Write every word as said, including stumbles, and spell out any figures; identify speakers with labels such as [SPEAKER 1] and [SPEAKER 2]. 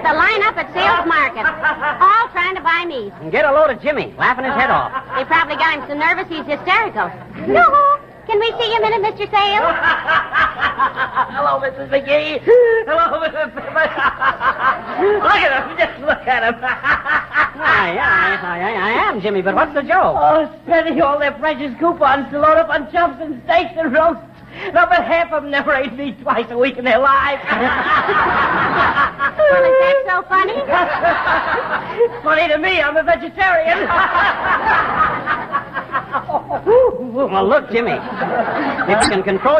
[SPEAKER 1] the lineup at Sales Market. All trying to buy meat.
[SPEAKER 2] And get a load of Jimmy, laughing his head off.
[SPEAKER 1] They probably got him so nervous he's hysterical. Yoo-hoo! Can we see you a minute, Mister Sales?
[SPEAKER 3] Hello, Missus McGee. Hello, Missus Look at him. Just look at him.
[SPEAKER 2] I, I, I, I am Jimmy, but what's the joke?
[SPEAKER 3] Oh, spending all their precious coupons to load up on chumps and steaks and roasts. No, but half of them never ate meat twice a week in their lives.
[SPEAKER 1] Well, is that so funny?
[SPEAKER 3] It's funny to me. I'm a vegetarian.
[SPEAKER 2] Well, look, Jimmy. If you can control